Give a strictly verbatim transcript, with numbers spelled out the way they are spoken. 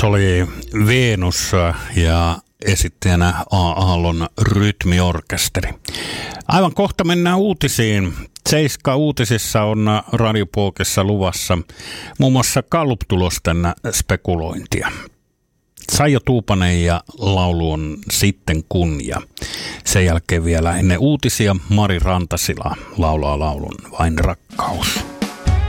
Se oli Venus ja esittäjänä A. Aallon rytmiorkesteri. Aivan kohta mennään uutisiin. Seiska uutisissa on Radiopookessa luvassa muun muassa Gallup-tulosten spekulointia. Saijo Tuupanen ja laulu on Sitten kun, ja sen jälkeen vielä ennen uutisia Mari Rantasila laulaa laulun Vain rakkaus.